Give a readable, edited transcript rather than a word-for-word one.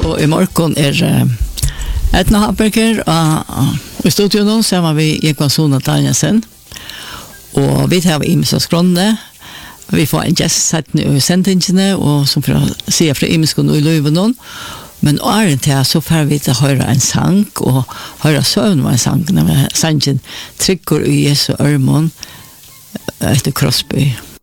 Og I morgen Edna Haberger I studion nå sammen med Ekvan Sona Danielsen. Og vi tar Imes og Skronne. Vi får en gjest I sendingene, og som for å si fra Imeskon og I Løyvenon. Men åren til så får vi til å høre en sang, og høre søvn av en sang, når sangen trykker I Jesu ørmån etter Crosby.